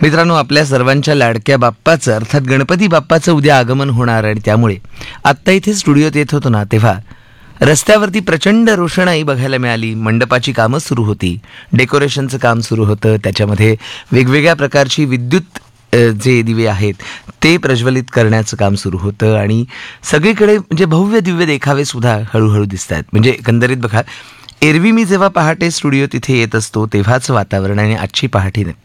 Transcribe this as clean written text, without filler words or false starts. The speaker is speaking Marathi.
मित्रांनो, आपल्या सर्वांच्या लाडक्या बाप्पाचं अर्थात गणपती बाप्पाचं उद्या आगमन होणार आणि त्यामुळे आत्ता इथे स्टुडिओत येत होतो ना, तेव्हा रस्त्यावरती प्रचंड रोषणाई बघायला मिळाली. मंडपाची कामं सुरू होती, डेकोरेशनचं काम सुरू होतं, त्याच्यामध्ये वेगवेगळ्या प्रकारची विद्युत जे दिवे आहेत ते प्रज्वलित करण्याचं काम सुरू होतं आणि सगळीकडे म्हणजे भव्य दिव्य देखावे सुद्धा हळूहळू दिसत आहेत. म्हणजे एकंदरीत बघा, एरवी मी जेव्हा पहाटे स्टुडिओ तिथे येत असतो तेव्हाच वातावरण आणि आजची पहाटे